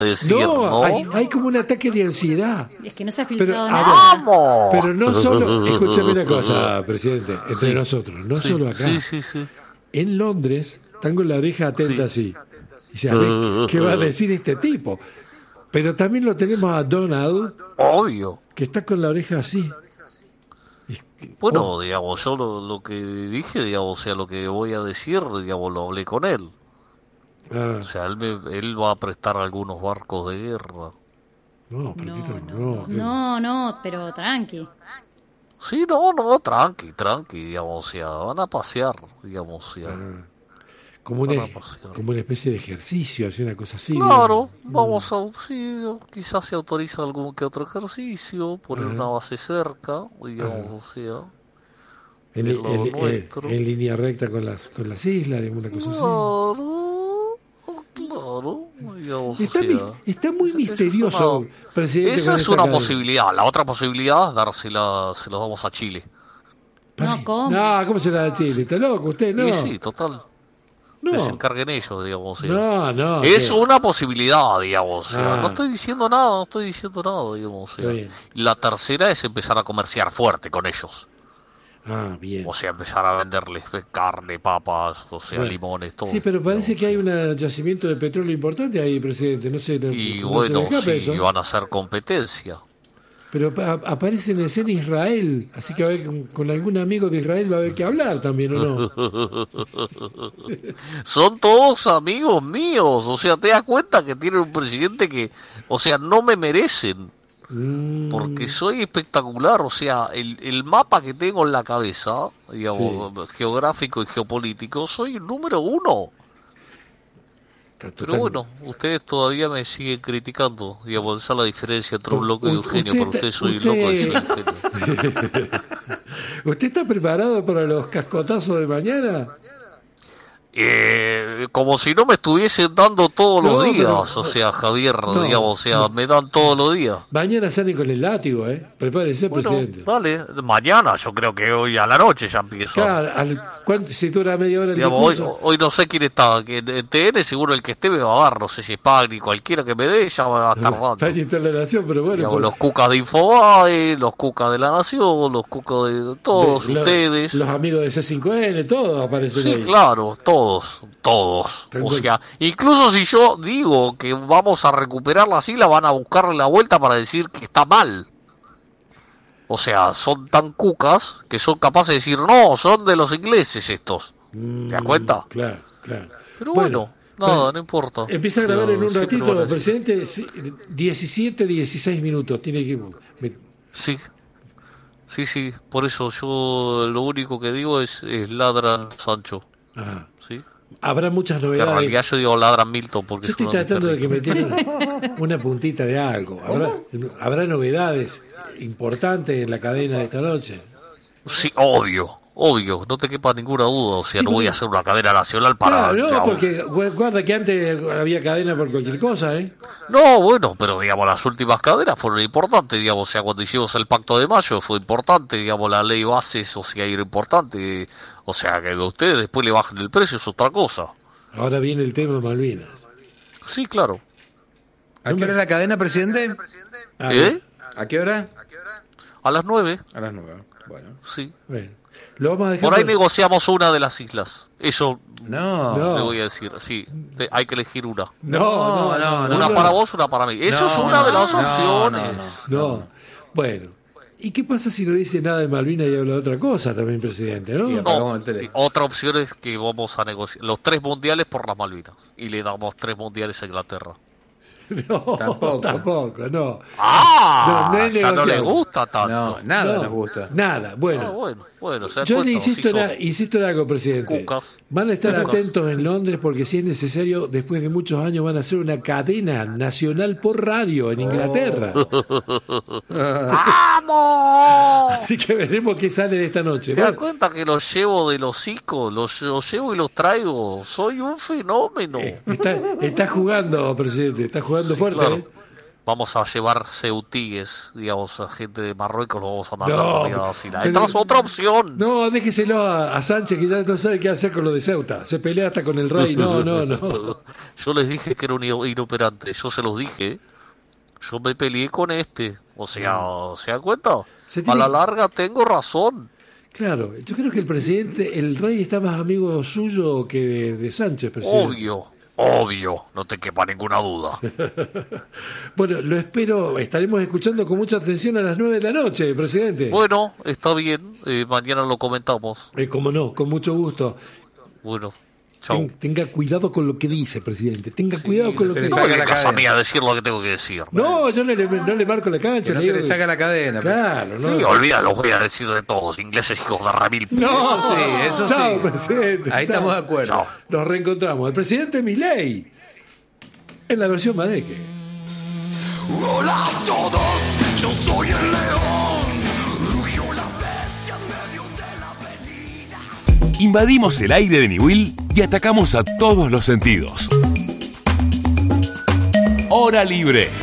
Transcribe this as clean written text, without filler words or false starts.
decir, No, ¿no? hay como un ataque de ansiedad. Es que no se ha Pero, filtrado a nada. ver, ¡Vamos! pero no solo, escúchame una cosa, presidente, entre Sí. nosotros, no Sí, solo acá. sí. En Londres, están con la oreja atenta así. Y se ve, ¿qué va a decir este tipo? Pero también lo tenemos a Donald, Obvio. que está con la oreja así. Bueno, digamos, yo lo que dije, digamos, o sea, lo que voy a decir, digamos, lo hablé con él. Ah, O sea, él va a prestar algunos barcos de guerra. no, pero ¿qué tal? No, pero tranqui. Sí, no, tranqui, digamos, o sea, van a pasear, digamos, o sea. Como una, Van a pasear. como una especie de ejercicio, así una cosa así. Claro, ¿no? vamos a, sí, quizás se autoriza algún que otro ejercicio, poner una base cerca, digamos, o sea, En, de lo nuestro. en línea recta con las islas, digamos, una cosa así. Claro, digamos, Está, o sea, está muy eso misterioso, presidente. esa con es esta una cadena. posibilidad. La otra posibilidad es dársela, se los damos a Chile. No, ¿cómo? No, ¿cómo se la da Chile? ¿Está loco usted? No. Y sí, total. Que se No. encarguen ellos, digamos. O sea. No. Es ¿qué? una posibilidad, digamos. O sea, Ah. no estoy diciendo nada, digamos. O sea. Está bien. La tercera es empezar a comerciar fuerte con ellos. Ah, bien. O sea, empezar a venderles carne, papas, o sea, Bueno. limones, todo. Sí, pero parece digamos, que hay o sea. un yacimiento de petróleo importante ahí, presidente. No sé, Y no bueno, se le escapa sí, eso. van a hacer competencia. Pero aparece en escena Israel, así que a ver, con algún amigo de Israel va a haber que hablar también, ¿o no? Son todos amigos míos, o sea, te das cuenta que tienen un presidente que, o sea, no me merecen, porque soy espectacular, o sea, el mapa que tengo en la cabeza, digamos, geográfico y geopolítico, soy el número uno. Pero bueno, ustedes todavía me siguen criticando, digamos, esa es la diferencia entre un loco y un genio, para ustedes soy el loco y soy el genio. ¿Usted está preparado para los cascotazos de mañana? Como si no me estuviesen dando todos No, los días, pero- o sea, Javier, No, digamos, o sea, no. me dan todos los días. Mañana salen con el látigo, ¿eh? Prepárese, Bueno, presidente. dale, mañana, yo creo que hoy a la noche ya empiezo. Claro, si dura media hora el Digamos, discurso. hoy no sé quién está, que en TN seguro el que esté me va a dar, no sé si es Pagni, cualquiera que me dé, ya va a estar dando. Está en interrelación, pero bueno. Digamos, por- los cucas de Infobae, los cucas de La Nación, los cucas de todos de- lo- ustedes. Los amigos de C5N, todos aparecen Sí, ahí. claro, todos. Tal O cual. sea, incluso si yo digo que vamos a recuperar la isla, van a buscarle la vuelta para decir que está mal. O sea, son tan cucas que son capaces de decir, no, son de los ingleses estos. ¿Te das cuenta? Claro. Pero bueno, nada, no importa. Empieza a grabar en un Siempre ratito, van a decir- presidente, 17, 16 minutos. Tiene que... Sí, por eso yo lo único que digo es ladran Sancho. Ajá. ¿Sí? Habrá muchas Que en novedades. realidad yo digo ladran Milton porque Yo es estoy uno de mis tratando de que me perritos. tienen una puntita de algo. Habrá novedades importantes en la cadena de esta noche. Sí, obvio, no te quepa ninguna duda, o sea, Sí, no voy a porque- hacer una cadena nacional para... Claro, no, digamos, porque guarda que antes había cadena por cualquier cosa, ¿eh? no, bueno, pero digamos, las últimas cadenas fueron importantes, digamos, o sea, cuando hicimos el Pacto de Mayo fue importante, digamos, la ley bases, o sea, era importante, o sea, que ustedes después le bajen el precio es otra cosa. Ahora viene el tema Malvinas. Sí, claro. ¿A qué hora es la cadena, presidente? Ah, ¿Eh? ¿A qué hora? A las 9, A las 9. Bueno. sí. Bueno, lo vamos a dejar Por ahí por- negociamos una de las islas, eso No. le voy a decir, sí, hay que elegir una. No, Una para vos, una para mí. Eso es una de las opciones. No. Bueno, ¿y qué pasa si no dice nada de Malvinas y habla de otra cosa también, presidente, no? Sí, No, apagamos el tele. otra opción es que vamos a negociar los 3 mundiales por las Malvinas y le damos 3 mundiales a Inglaterra. No, tampoco, no. ¡Ah! No es ya no le negociable. gusta tanto. No, nada No, nos gusta. Nada, bueno. Bueno, se dan Yo le cuenta, insisto en algo, presidente. Cucas. Van a estar Cucas. atentos en Londres porque si es necesario, después de muchos años van a hacer una cadena nacional por radio en Inglaterra. ¡Vamos! Así que veremos qué sale de esta noche. ¿Te das Bueno, cuenta que los llevo del hocico? Los llevo y los traigo. Soy un fenómeno. está jugando, presidente, está jugando Sí, fuerte. claro. ¿eh? vamos a llevar ceutíes, digamos, a gente de Marruecos, lo vamos a mandar a Brasil. pero- Esta es otra opción. No, déjeselo a Sánchez, que ya no sabe qué hacer con lo de Ceuta. Se pelea hasta con el rey. No. Yo les dije que era un inoperante, yo se los dije. Yo me peleé con este. O sea, ¿se dan cuenta? Se A tiene- la larga tengo razón. Claro, yo creo que el rey está más amigo suyo que de Sánchez, presidente. Obvio, no te quepa ninguna duda. Bueno, lo espero, estaremos escuchando con mucha atención a las 9 de la noche, presidente. Bueno, está bien, mañana lo comentamos. Como no, con mucho gusto. Bueno, chau. Tenga cuidado con lo que dice, presidente. Tenga cuidado con lo se que le No dice. saca voy la a casa cadena. mía a decir lo que tengo que decir. No, yo no le marco la cancha. Que no le se digo le saca la cadena. Claro, no. Sí, olvídalo, voy a decir de todos, ingleses hijos de remil. No, Eso chao, sí. presidente. Ahí chao. estamos de acuerdo. Chao. Nos reencontramos. El presidente Milei en la versión Madeque. Hola a todos, yo soy el león. Rugió la bestia en medio de la avenida. Invadimos el aire de Niwil y atacamos a todos los sentidos. Hora Libre.